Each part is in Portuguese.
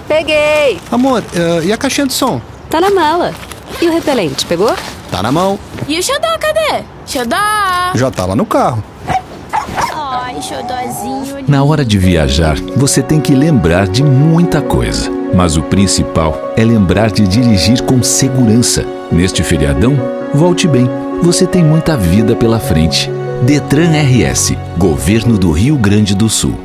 Peguei! Amor, e a caixinha de som? Tá na mala. E o repelente, pegou? Tá na mão. E o xodó, cadê? Xodó! Já tá lá no carro. Ai, xodózinho. Na hora de viajar, você tem que lembrar de muita coisa. Mas o principal é lembrar de dirigir com segurança. Neste feriadão, volte bem. Você tem muita vida pela frente. Detran RS, Governo do Rio Grande do Sul.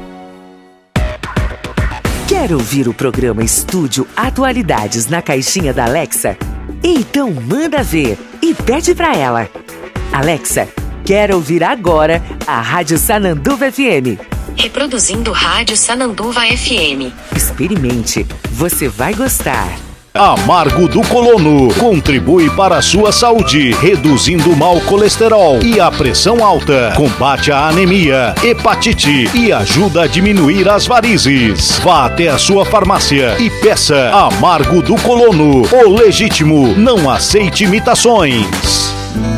Quer ouvir o programa Estúdio Atualidades na caixinha da Alexa? Então manda ver e pede pra ela. Alexa, quero ouvir agora a Rádio Sananduva FM. Reproduzindo Rádio Sananduva FM. Experimente, você vai gostar. Amargo do Colono contribui para a sua saúde, reduzindo o mau colesterol e a pressão alta, combate a anemia, hepatite e ajuda a diminuir as varizes. Vá até a sua farmácia e peça Amargo do Colono, o legítimo, não aceite imitações.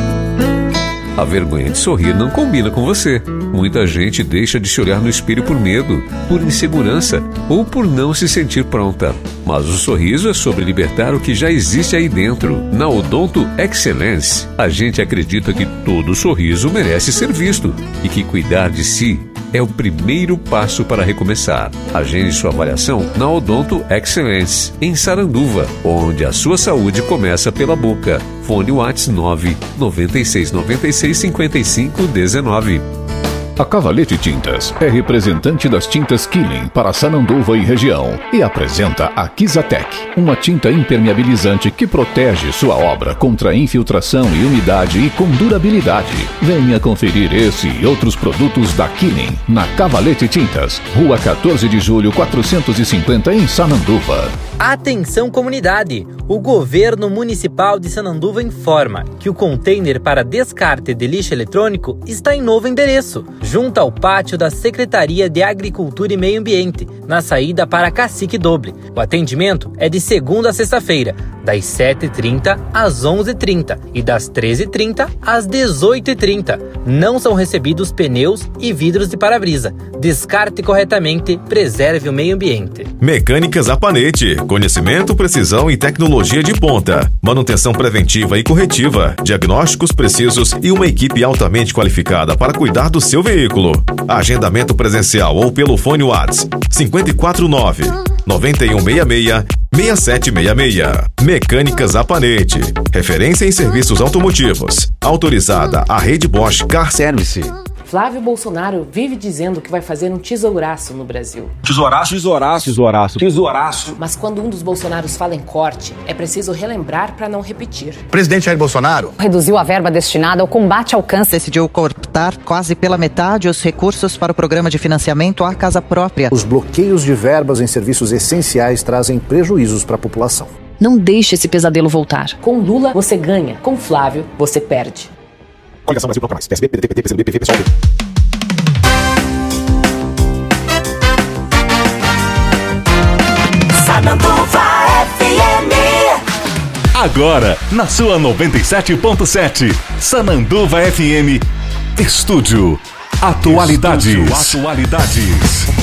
A vergonha de sorrir não combina com você. Muita gente deixa de se olhar no espelho por medo, por insegurança ou por não se sentir pronta. Mas o sorriso é sobre libertar o que já existe aí dentro. Na Odonto Excellence, a gente acredita que todo sorriso merece ser visto e que cuidar de si é o primeiro passo para recomeçar. Agende sua avaliação na Odonto Excellence, em Saranduva, onde a sua saúde começa pela boca. Fone WhatsApp 9 96 96 55 19. A Cavalete Tintas é representante das tintas Killing para Sananduva e região e apresenta a Kizatec, uma tinta impermeabilizante que protege sua obra contra infiltração e umidade e com durabilidade. Venha conferir esse e outros produtos da Killing na Cavalete Tintas, Rua 14 de Julho 450 em Sananduva. Atenção comunidade! O Governo Municipal de Sananduva informa que o container para descarte de lixo eletrônico está em novo endereço, junto ao pátio da Secretaria de Agricultura e Meio Ambiente, na saída para Cacique Doble. O atendimento é de segunda a sexta-feira, das 7h30 às 11h30 e das 13h30 às 18h30. Não são recebidos pneus e vidros de para-brisa. Descarte corretamente, preserve o meio ambiente. Mecânicas Apanete, conhecimento, precisão e tecnologia de ponta. Manutenção preventiva e corretiva, diagnósticos precisos e uma equipe altamente qualificada para cuidar do seu veículo. Agendamento presencial ou pelo fone WhatsApp 549 9166 6766. Mecânicas Apanete, referência em serviços automotivos. Autorizada a Rede Bosch Car Service. Flávio Bolsonaro vive dizendo que vai fazer um tesouraço no Brasil. Tesouraço, tesouraço, tesouraço, tesouraço. Mas quando um dos Bolsonaros fala em corte, é preciso relembrar para não repetir. O presidente Jair Bolsonaro reduziu a verba destinada ao combate ao câncer. Decidiu cortar quase pela metade os recursos para o programa de financiamento à casa própria. Os bloqueios de verbas em serviços essenciais trazem prejuízos para a população. Não deixe esse pesadelo voltar. Com Lula, você ganha. Com Flávio, você perde. Coligação Brasil Bloco Mais. PSB, PDT, PT, PCdoB, PV, PSOL. Sananduva FM. Agora, na sua 97.7, Sananduva FM, Estúdio Atualidades.